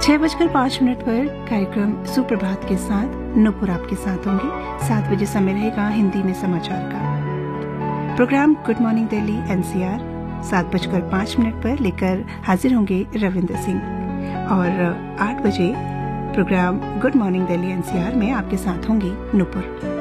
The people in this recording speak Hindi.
6:05 पर कार्यक्रम सुप्रभात के साथ नुपुर आपके साथ होंगे। 7 बजे समय रहेगा हिंदी में समाचार का programme good morning Delhi NCR 7:05 पर लेकर हाजिर होंगे रविंद्र सिंह और 8 बजे programme good morning Delhi NCR में आपके साथ होंगी नुपुर।